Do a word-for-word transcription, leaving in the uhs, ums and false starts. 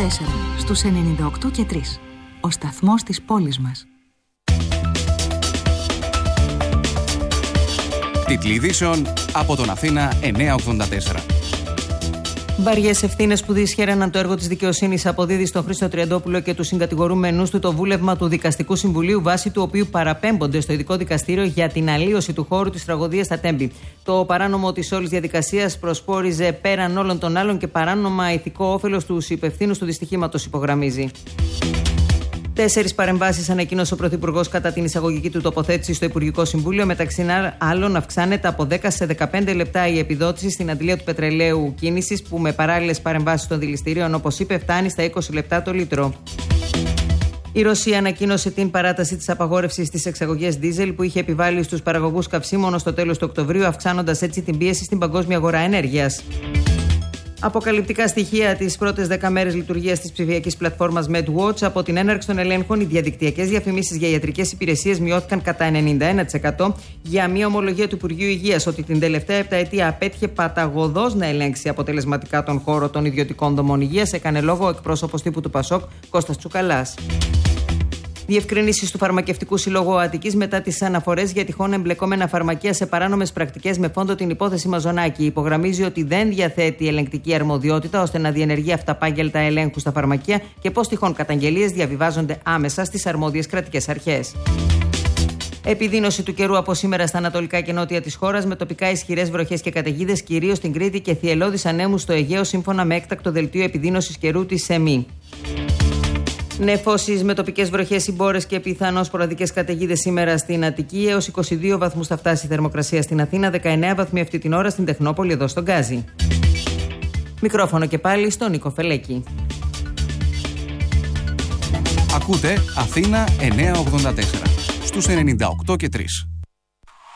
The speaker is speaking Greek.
τέσσερα, στους ενενήντα οκτώ και τρία. Ο σταθμός της πόλης μας. Τίτλοι ειδήσεων από τον Αθήνα εννιακόσια ογδόντα τέσσερα. Βαριές ευθύνες που δυσχέραναν το έργο της δικαιοσύνης αποδίδει στον Χρήστο Τριαντόπουλο και τους συγκατηγορούμενους του το βούλευμα του Δικαστικού Συμβουλίου, βάσει του οποίου παραπέμπονται στο ειδικό δικαστήριο για την αλλίωση του χώρου της τραγωδίας στα Τέμπη. Το παράνομο της όλης διαδικασίας προσπόριζε πέραν όλων των άλλων και παράνομα ηθικό όφελος στους υπευθύνους του δυστυχήματος, υπογραμμίζει. Τέσσερις παρεμβάσεις ανακοίνωσε ο Πρωθυπουργός κατά την εισαγωγική του τοποθέτηση στο Υπουργικό Συμβούλιο. Μεταξύ άλλων, αυξάνεται από δέκα σε δεκαπέντε λεπτά η επιδότηση στην αντλία του πετρελαίου κίνησης, που με παράλληλες παρεμβάσεις των δηληστηρίων, όπως είπε, φτάνει στα είκοσι λεπτά το λίτρο. Η Ρωσία ανακοίνωσε την παράταση της απαγόρευσης της εξαγωγής δίζελ που είχε επιβάλει στους παραγωγούς καυσίμων στο τέλος του Οκτωβρίου, αυξάνοντας έτσι την πίεση στην παγκόσμια αγορά ενέργειας. Αποκαλυπτικά στοιχεία τις πρώτες δέκα μέρες λειτουργίας της ψηφιακής πλατφόρμας MedWatch. Από την έναρξη των ελέγχων, οι διαδικτυακές διαφημίσεις για ιατρικές υπηρεσίες μειώθηκαν κατά ενενήντα ένα τοις εκατό, για μια ομολογία του Υπουργείου Υγείας ότι την τελευταία επταετία απέτυχε παταγωδώς να ελέγξει αποτελεσματικά τον χώρο των ιδιωτικών δομών υγείας, έκανε λόγο ο εκπρόσωπος τύπου του Πασόκ, Κώστας Τσουκαλάς. Διευκρινήσεις του Φαρμακευτικού Συλλόγου Αττικής μετά τις αναφορές για τυχόν εμπλεκόμενα φαρμακεία σε παράνομες πρακτικές με φόντο την υπόθεση Μαζονάκη. Υπογραμμίζει ότι δεν διαθέτει ελεγκτική αρμοδιότητα ώστε να διενεργεί αυταπάγγελτα ελέγχου στα φαρμακεία και πως τυχόν καταγγελίες διαβιβάζονται άμεσα στις αρμόδιες κρατικές αρχές. Επιδείνωση του καιρού από σήμερα στα ανατολικά και νότια της χώρας, με τοπικά ισχυρές βροχές και καταιγίδες, κυρίως στην Κρήτη, και θυελλώδεις ανέμους στο Αιγαίο, σύμφωνα με έκτακτο δελτίο επιδείνωσης καιρού της ΣΕΜΗ. Νεφώσεις με τοπικές βροχές, συμπόρες και πιθανώς σποραδικές καταιγίδες σήμερα στην Αττική. Έως είκοσι δύο βαθμούς θα φτάσει η θερμοκρασία στην Αθήνα, δεκαεννέα βαθμοί αυτή την ώρα στην Τεχνόπολη, εδώ στον Γκάζι. Μικρόφωνο και πάλι στον Νίκο Φελέκη. Ακούτε Αθήνα εννιακόσια ογδόντα τέσσερα στους ενενήντα οκτώ και τρία.